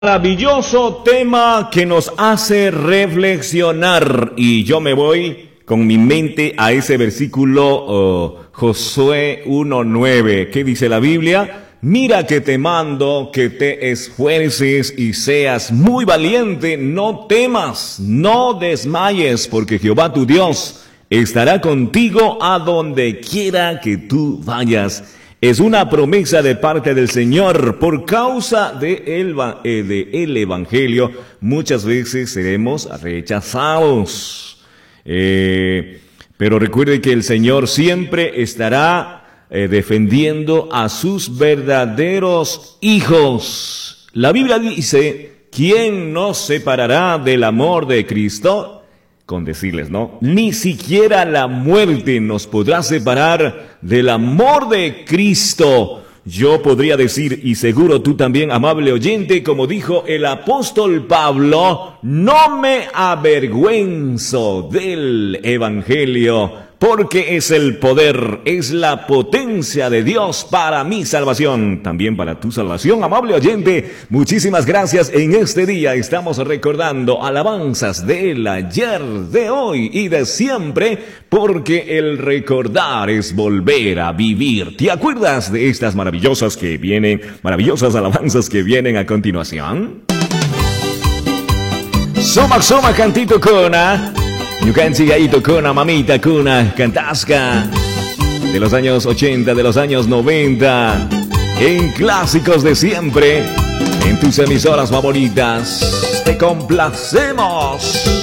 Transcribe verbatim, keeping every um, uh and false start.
Maravilloso tema que nos hace reflexionar, y yo me voy con mi mente a ese versículo uh, Josué uno nueve. ¿Qué dice la Biblia? Mira que te mando que te esfuerces y seas muy valiente, no temas, no desmayes, porque Jehová tu Dios estará contigo a donde quiera que tú vayas. Es una promesa de parte del Señor. Por causa de el, eh, de el Evangelio, muchas veces seremos rechazados. Eh, pero recuerde que el Señor siempre estará eh, defendiendo a sus verdaderos hijos. La Biblia dice, ¿quién nos separará del amor de Cristo? Con decirles, ¿no? Ni siquiera la muerte nos podrá separar del amor de Cristo. Yo podría decir, y seguro tú también, amable oyente, como dijo el apóstol Pablo, no me avergüenzo del Evangelio, porque es el poder, es la potencia de Dios para mi salvación, también para tu salvación, amable oyente. Muchísimas gracias. En este día estamos recordando alabanzas del ayer, de hoy y de siempre, porque el recordar es volver a vivir. ¿Te acuerdas de estas maravillosas que vienen, maravillosas alabanzas que vienen a continuación? Soma, soma, cantito cona. Yucansi gaito cona, mamita cuna, cantasca. De los años ochenta, de los años noventa. En clásicos de siempre. En tus emisoras favoritas. Te complacemos.